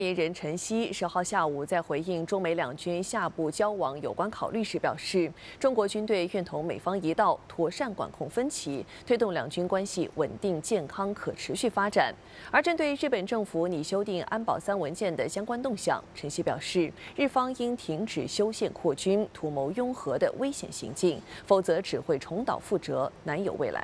发言人陈希10号下午在回应中美两军下部交往有关考虑时表示，中国军队愿同美方一道，妥善管控分歧，推动两军关系稳定、健康、可持续发展。而针对日本政府拟修订安保3文件的相关动向，陈希表示，日方应停止修宪扩军、图谋拥核的危险行径，否则只会重蹈覆辙，难有未来。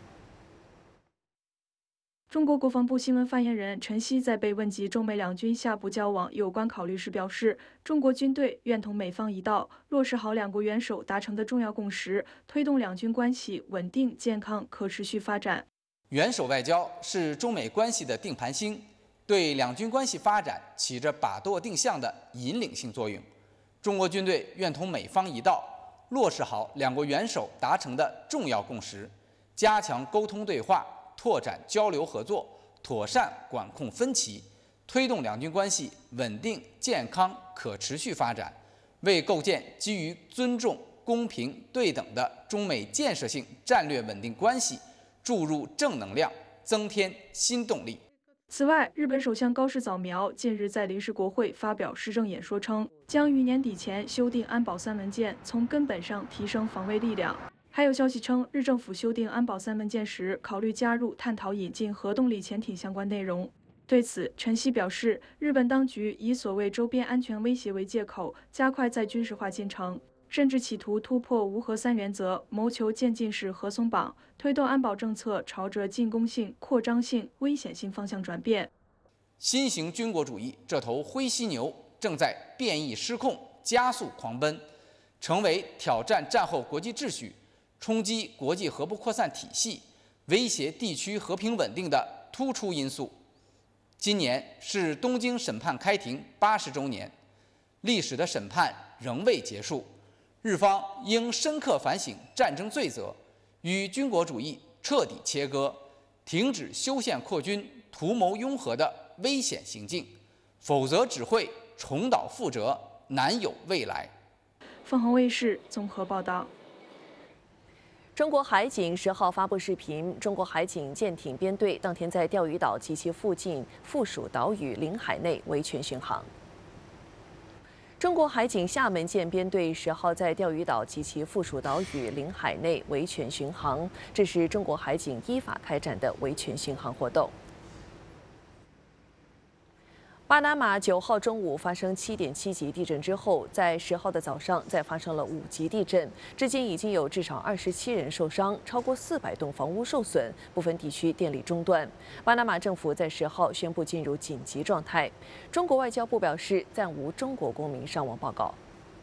中国国防部新闻发言人陈希在被问及中美两军下部交往有关考虑时表示，中国军队愿同美方一道，落实好两国元首达成的重要共识，推动两军关系稳定、健康、可持续发展。 元首外交是中美关系的定盘星，对两军关系发展起着把舵定向的引领性作用。中国军队愿同美方一道，落实好两国元首达成的重要共识，加强沟通对话。 拓展交流合作，妥善管控分歧，推动两军关系稳定、健康、可持续发展，为构建基于尊重、公平、对等的中美建设性战略稳定关系注入正能量，增添新动力。 此外，日本首相高市早苗近日在临时国会发表施政演说称，将于年底前修订安保3文件，从根本上提升防卫力量。 还有消息称，日政府修订安保3文件时，考虑加入探讨引进核动力潜艇相关内容。对此，陈希表示，日本当局以所谓周边安全威胁为借口，加快在军事化进程，甚至企图突破无核3原则，谋求渐进式核松绑，推动安保政策朝着进攻性、扩张性、危险性方向转变。 新型军国主义这头灰犀牛正在变异失控、加速狂奔，成为挑战战后国际秩序。 冲击国际核不扩散体系、威胁地区和平稳定的突出因素。今年是东京审判开庭80周年，历史的审判仍未结束，日方应深刻反省战争罪责，与军国主义彻底切割，停止修宪扩军、图谋拥核的危险行径，否则只会重蹈覆辙，难有未来。 凤凰卫视综合报道。 中国海警10号发布视频，中国海警舰艇编队当天在钓鱼岛及其附近附属岛屿领海内维权巡航。中国海警厦门舰编队10号在钓鱼岛及其附属岛屿领海内维权巡航，这是中国海警依法开展的维权巡航活动。 巴拿马9号中午发生7.7级地震之后，在10号的早上再发生了5级地震，至今已经有至少27人受伤，超过400栋房屋受损，部分地区电力中断。巴拿马政府在10号宣布进入紧急状态。中国外交部表示，暂无中国公民伤亡报告。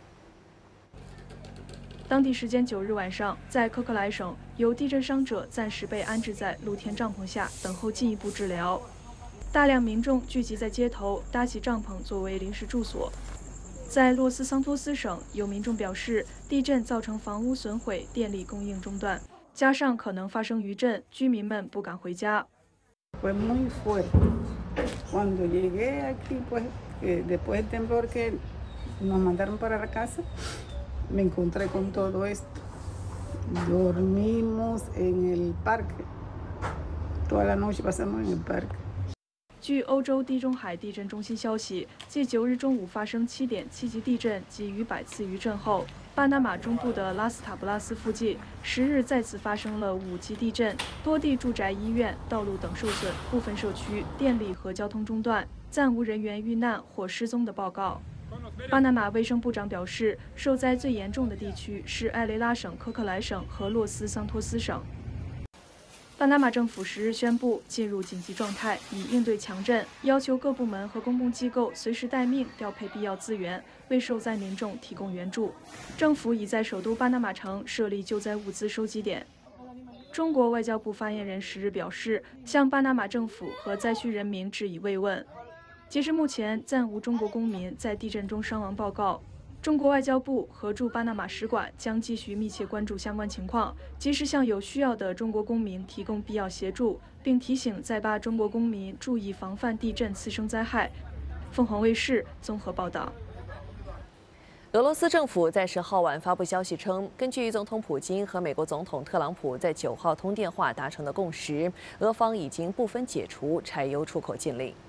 当地时间9日晚上，在科克莱省，有地震伤者暂时被安置在露天帐篷下，等候进一步治疗。 大量民众聚集在街头，搭起帐篷作为临时住所。在洛斯桑托斯省，有民众表示，地震造成房屋损毁、电力供应中断，加上可能发生余震，居民们不敢回家。 Fue muy fuerte. Cuando llegué aquí, pues después del temblor que nos mandaron para la casa, me encontré con todo esto. Dormimos en el parque. Toda la noche pasamos en el parque. 据欧洲地中海地震中心消息，继9日中午发生7.7级地震及逾100次余震后，巴拿马中部的拉斯塔布拉斯附近10日再次发生了5级地震，多地住宅、医院、道路等受损，部分社区电力和交通中断，暂无人员遇难或失踪的报告。巴拿马卫生部长表示，受灾最严重的地区是艾雷拉省、科克莱省和洛斯桑托斯省。 巴拿马政府10日宣布进入紧急状态，以应对强震，要求各部门和公共机构随时待命，调配必要资源，为受灾民众提供援助。政府已在首都巴拿马城设立救灾物资收集点。中国外交部发言人10日表示，向巴拿马政府和灾区人民致以慰问。截至目前，暂无中国公民在地震中伤亡报告。 中国外交部和驻巴拿马使馆将继续密切关注相关情况，及时向有需要的中国公民提供必要协助，并提醒在巴中国公民注意防范地震次生灾害。凤凰卫视综合报道。 俄罗斯政府在10号晚发布消息称，根据总统普京和美国总统特朗普在9号通电话达成的共识，俄方已经部分解除柴油出口禁令。